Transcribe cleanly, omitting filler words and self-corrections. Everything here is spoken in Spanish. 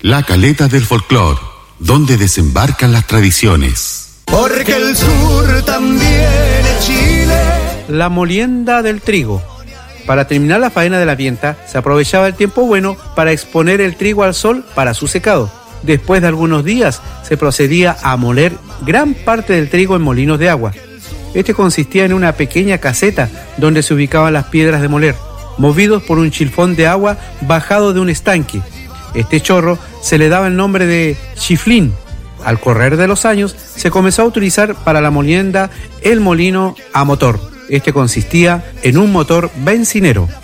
La caleta del folclor, donde desembarcan las tradiciones. Porque el sur también es Chile. La molienda del trigo. Para terminar la faena de la vienta, se aprovechaba el tiempo bueno para exponer el trigo al sol para su secado. Después de algunos días, se procedía a moler gran parte del trigo en molinos de agua. Este consistía en una pequeña caseta donde se ubicaban las piedras de moler, movidos por un chilfón de agua bajado de un estanque. Este chorro se le daba el nombre de chiflín. Al correr de los años, se comenzó a utilizar para la molienda el molino a motor. Este consistía en un motor bencinero.